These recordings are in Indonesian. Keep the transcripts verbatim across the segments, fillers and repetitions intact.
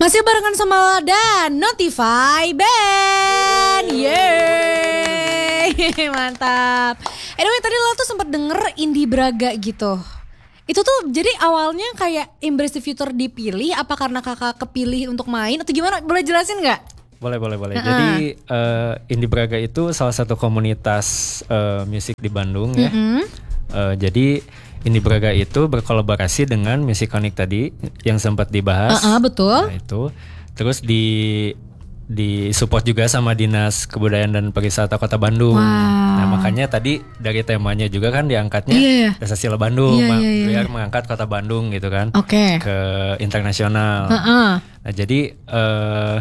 Masih barengan sama Lala dan Notify Band. Yeay, mantap. Anyway, tadi Lala tuh sempat denger Indie Braga gitu. Itu tuh jadi awalnya kayak Embrace the Future dipilih apa karena kakak kepilih untuk main atau gimana? Boleh jelasin gak? Boleh, boleh, boleh. Uh-uh. Jadi uh, Indie Braga itu salah satu komunitas uh, musik di Bandung ya. Mm-hmm. Uh, jadi Indie Braga itu berkolaborasi dengan Musiconic tadi yang sempat dibahas. Uh-uh, betul. Nah itu, terus di di support juga sama Dinas Kebudayaan dan Pariwisata Kota Bandung. Wow. Nah makanya tadi dari temanya juga kan diangkatnya yeah. Dasasila Bandung, yeah, yeah, yeah. biar mengangkat Kota Bandung gitu kan, okay. ke internasional. Uh-uh. Nah jadi uh,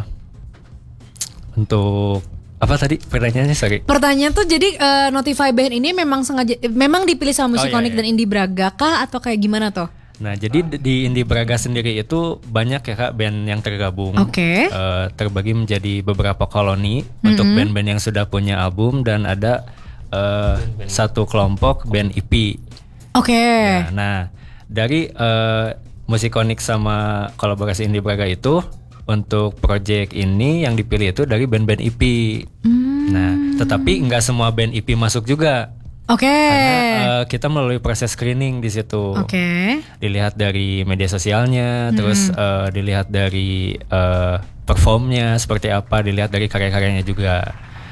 untuk apa tadi pertanyaannya, sorry. Pertanyaan tuh jadi uh, Notify Band ini memang sengaja memang dipilih sama Musiconic oh, iya, iya. dan Indie Braga kah atau kayak gimana tuh? Nah jadi di Indie Braga sendiri itu banyak ya kak band yang tergabung. Oke. Okay. Uh, terbagi menjadi beberapa koloni mm-hmm. untuk band-band yang sudah punya album dan ada uh, satu kelompok band E P. Oke. Okay. Nah, nah dari uh, Musiconic sama kolaborasi Indie Braga itu untuk project ini yang dipilih itu dari band-band E P. Hmm. Nah, tetapi nggak semua band E P masuk juga. Oke. Okay. Karena uh, kita melalui proses screening di situ. Oke. Okay. Dilihat dari media sosialnya, hmm. terus uh, dilihat dari uh, performnya seperti apa, dilihat dari karya-karyanya juga.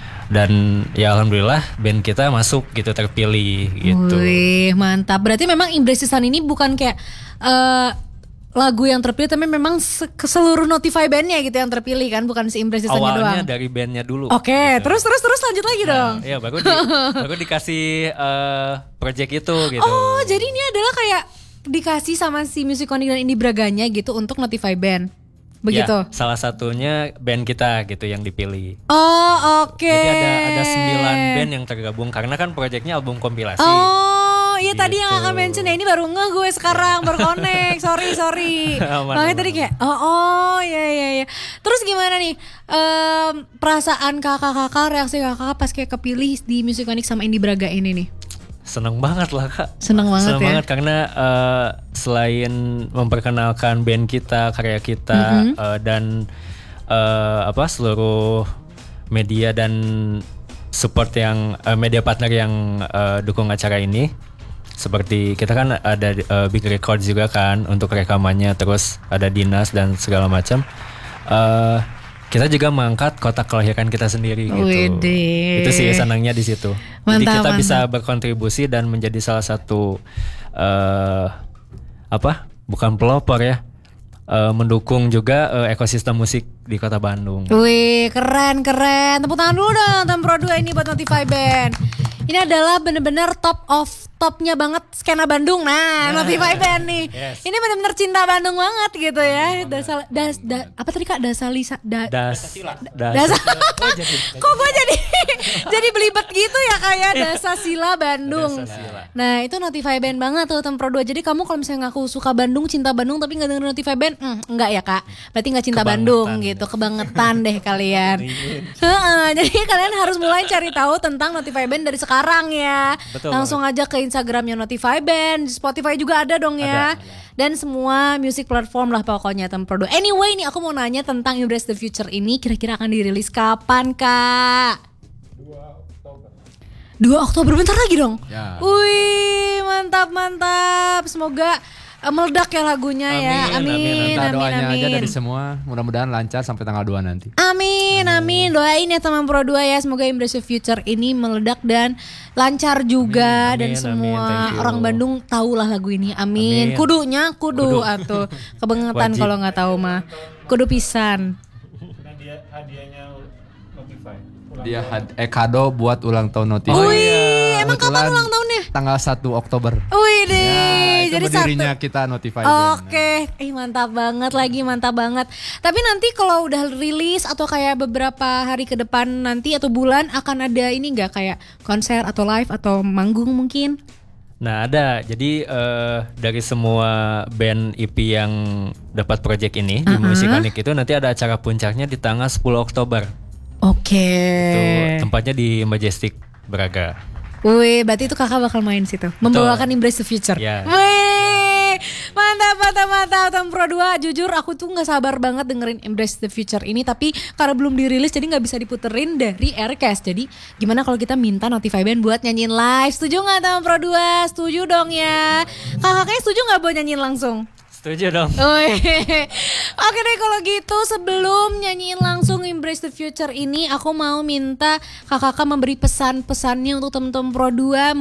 Dan ya alhamdulillah band kita masuk gitu, terpilih gitu. Wih, mantap. Berarti memang Embrace the Sun ini bukan kayak uh, lagu yang terpilih, tapi memang se- seluruh Notify Bandnya gitu yang terpilih kan, bukan si Embrace the Sun-nya doang. Awalnya dari bandnya dulu. Oke, okay, gitu. terus terus terus lanjut lagi nah, dong. Iya, baru di, baru dikasih uh, project itu gitu. Oh, jadi ini adalah kayak dikasih sama si Musiconic dan Indie Braganya gitu untuk Notify Band. Begitu. Ya, salah satunya band kita gitu yang dipilih. Oh, oke. Okay. Jadi ada ada sembilan band yang tergabung karena kan projectnya album kompilasi. Oh, iya gitu. Tadi yang akan mention ya ini baru nge gue sekarang berkonek. sorry sorry. Makanya tadi kayak oh oh ya ya ya. Terus gimana nih um, perasaan kakak-kakak, reaksi kakak pas kayak kepilih di Musiconic sama Indie Braga ini nih? Seneng banget lah kak. Seneng banget Seneng ya. banget karena uh, selain memperkenalkan band kita, karya kita mm-hmm. uh, dan uh, apa seluruh media dan support yang uh, media partner yang uh, dukung acara ini. Seperti kita kan ada uh, Big Records juga kan untuk rekamannya, terus ada Dinas dan segala macam. Uh, kita juga mengangkat kota kelahiran kita sendiri gitu. Wede. Itu sih senangnya di situ. Mantap, jadi kita mantap. bisa berkontribusi dan menjadi salah satu uh, apa? Bukan pelopor ya. Uh, mendukung juga uh, ekosistem musik di Kota Bandung. Wih, keren keren. Tepuk tangan dulu dong Tempro dua ini buat Notify Band. Ini adalah benar-benar top of topnya banget skena Bandung. Nah, nah Notify Band nih. Yes. Ini benar-benar cinta Bandung banget gitu ya. Dasal das da, apa tadi Kak? Dasalisa da, Dasasila. Das. Kok gue jadi jadi belibet gitu ya kayak Dasasila Bandung. Dasasila. Nah, itu Notify Band banget tuh Tempro dua. Jadi kamu kalau misalnya ngaku suka Bandung, cinta Bandung tapi enggak denger Notify Band, hmm, enggak ya Kak. Berarti enggak cinta kebangetan Bandung gitu. Kebangetan deh kalian. Heeh, jadi kalian harus mulai cari tahu tentang Notify Band dari sekarang ya. Betul, langsung banget. Aja ke Instagramnya Notify Band, Spotify juga ada dong ya. Ada, ada. Dan semua music platform lah pokoknya Tempro dua. Anyway nih aku mau nanya tentang Embrace the Future ini kira-kira akan dirilis kapan Kak? dua Oktober. dua Oktober bentar lagi dong. Ya. Wih, mantap mantap. Semoga uh, meledak ya lagunya. Amin, ya. Amin. Amin. Minta amin, doanya amin. aja dari semua. Mudah-mudahan lancar sampai tanggal dua nanti. Amin, amin. Doain ya teman Pro dua ya. Semoga Embrace the Future ini meledak dan lancar juga. Amin, amin, dan semua amin, orang Bandung tahulah lagu ini. Amin. Amin. Kudunya kudu, kudu. Atau kebangetan kalau nggak tahu mah. Kudu pisan. Hadiahnya Notify. Dia had- eh kado buat ulang tahun Notify. Oh iya, emang kapan ulang tahunnya? Tanggal satu Oktober. Wih deh, ya, jadi berdirinya satu. kita Notify. Oke, okay. Ih mantap banget lagi, mantap banget. Tapi nanti kalau udah rilis atau kayak beberapa hari ke depan nanti atau bulan akan ada ini nggak kayak konser atau live atau manggung mungkin? Nah ada, jadi uh, dari semua band E P yang dapat project ini uh-huh. di Musiconic itu nanti ada acara puncaknya di tanggal sepuluh Oktober. Oke. Okay. Itu tempatnya di Majestic Braga. Wih, berarti itu kakak bakal main situ, membawakan Embrace the Future. Yeah. Wih, Mantap, mantap, mantap. Tem Pro dua, jujur aku tuh gak sabar banget dengerin Embrace the Future ini. Tapi karena belum dirilis jadi gak bisa diputerin dari Aircast. Jadi gimana kalau kita minta Notify Band buat nyanyiin live? Setuju gak Tem Pro dua? Setuju dong ya. Kakaknya setuju gak buat nyanyiin langsung? Setuju dong. Oke deh kalau gitu, sebelum nyanyiin langsung Embrace the Future ini, aku mau minta kakak memberi pesan-pesannya untuk temen-temen Pro dua.